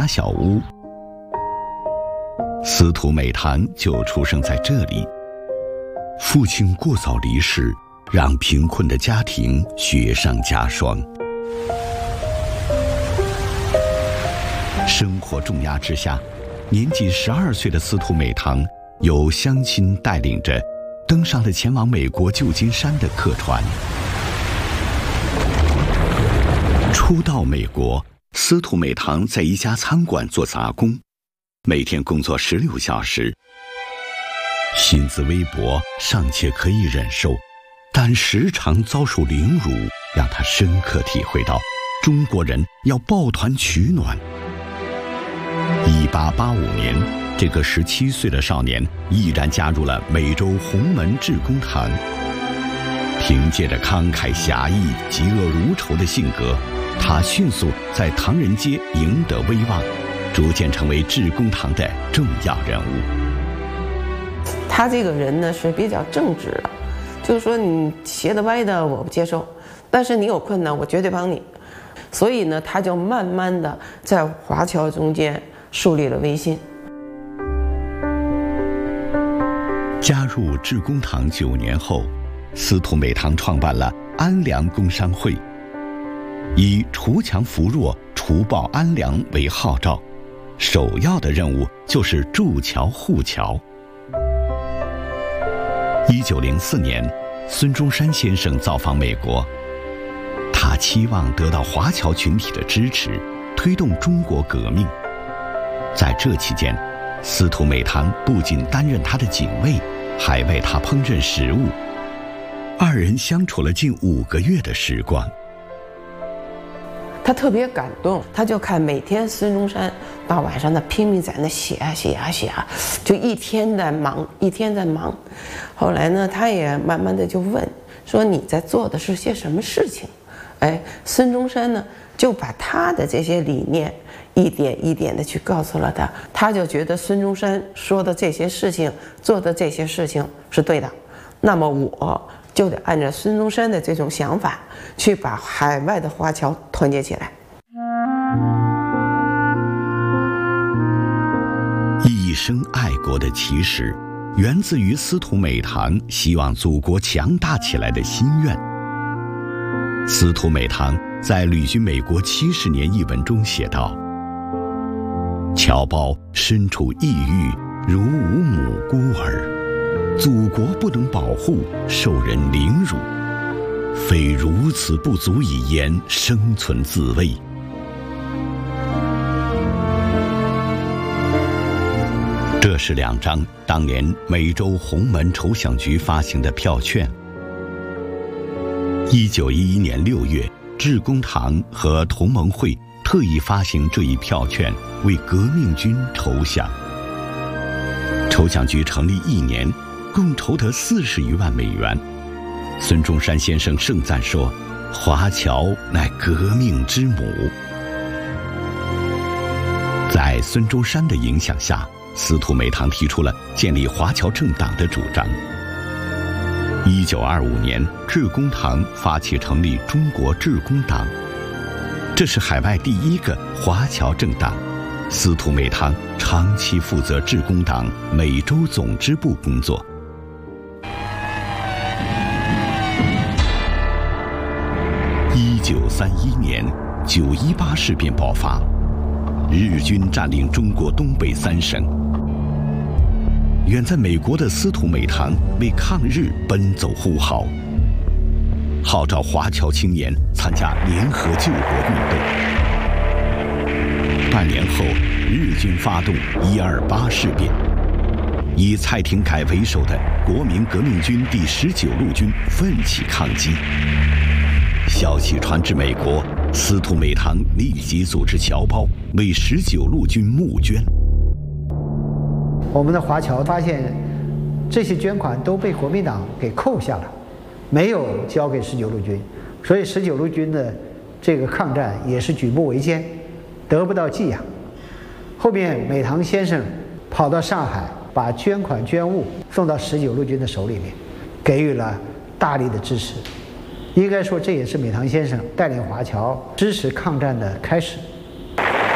小屋。司徒美堂就出生在这里。父亲过早离世，让贫困的家庭雪上加霜。生活重压之下，年仅12岁的司徒美堂由乡亲带领着登上了前往美国旧金山的客船。初到美国，司徒美堂在一家餐馆做杂工，每天工作16小时，薪资微薄尚且可以忍受，但时常遭受凌辱，让他深刻体会到中国人要抱团取暖。1885年，这个17岁的少年毅然加入了美洲洪门致公堂。凭借着慷慨侠义、嫉恶如仇的性格，他迅速在唐人街赢得威望，逐渐成为致公堂的重要人物。 他这个人呢是比较正直的，就是说你斜的歪的我不接受，但是你有困难我绝对帮你。所以呢，他就慢慢的在华侨中间树立了威信。 加入致公堂9年后，司徒美堂创办了安良工商会，以锄强扶弱、除暴安良为号召，首要的任务就是筑桥护桥。1904年，孙中山先生造访美国，他期望得到华侨群体的支持，推动中国革命。在这期间，司徒美堂不仅担任他的警卫，还为他烹饪食物。二人相处了近5个月的时光。 他特别感动，他就看每天孙中山到晚上拼命在那写啊写啊写啊，就一天在忙，一天在忙。后来呢，他也慢慢的就问说：“你在做的是些什么事情？”哎，孙中山呢就把他的这些理念一点一点的去告诉了他，他就觉得孙中山说的这些事情、做的这些事情是对的，那么我就得按照孙中山的这种想法，去把海外的华侨团结起来。 一生爱国的起始，源自于司徒美堂希望祖国强大起来的心愿。司徒美堂在旅居美国70年一文中写道：“侨胞身处异域，如无母孤儿，祖国不能保护，受人凌辱，非如此不足以言生存自卫。”这是2张当年美洲洪门筹饷局发行的票券。1911年6月，致公堂和同盟会特意发行这一票券，为革命军筹饷。筹饷局成立1年，共筹得40余万美元。孙中山先生盛赞说：“华侨乃革命之母。”在孙中山的影响下，司徒美堂提出了建立华侨政党的主张。1925年，致公堂发起成立中国致公党，这是海外第1个华侨政党。司徒美堂长期负责致公党美洲总支部工作。1931年，9·18事变爆发，日军占领中国东北3省。远在美国的司徒美堂为抗日奔走呼号，号召华侨青年参加联合救国运动。半年后，日军发动128事变，以蔡廷锴为首的国民革命军第19路军奋起抗击。消息传至美国，司徒美堂立即组织侨胞为19路军募捐。 我们的华侨发现，这些捐款都被国民党给扣下了，没有交给19路军，所以19路军的这个抗战也是举步维艰，得不到寄养。后面美堂先生跑到上海，把捐款捐物送到19路军的手里面，给予了大力的支持。应该说，这也是美堂先生带领华侨支持抗战的开始。